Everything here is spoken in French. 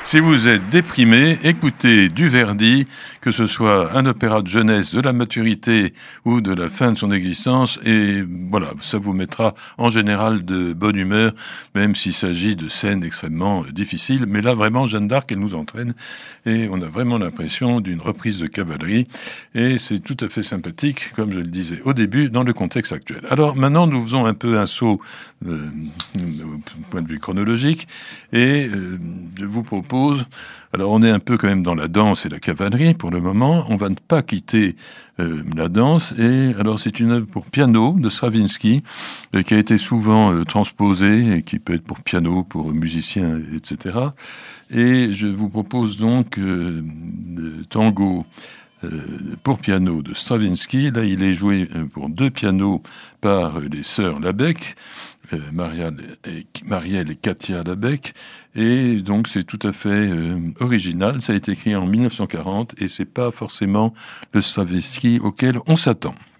Si vous êtes déprimé, écoutez du Verdi, que ce soit un opéra de jeunesse, de la maturité ou de la fin de son existence, et voilà, ça vous mettra en général de bonne humeur, même s'il s'agit de scènes extrêmement difficiles. Mais là, vraiment, Jeanne d'Arc, elle nous entraîne, et on a vraiment l'impression d'une reprise de cavalerie, et c'est tout à fait sympathique, comme je le disais au début, dans le contexte actuel. Alors maintenant, nous faisons un peu un saut au point de vue chronologique, et je vous propose. Alors on est un peu quand même dans la danse et la cavalerie pour le moment. On va ne pas quitter la danse. Et alors c'est une œuvre pour piano de Stravinsky qui a été souvent transposée et qui peut être pour piano, pour musiciens, etc. Et je vous propose donc Tango pour piano de Stravinsky. Là, il est joué pour 2 pianos par les sœurs Labec, Marielle et Katia Labec, et donc c'est tout à fait original. Ça a été écrit en 1940 et c'est pas forcément le Stravinsky auquel on s'attend.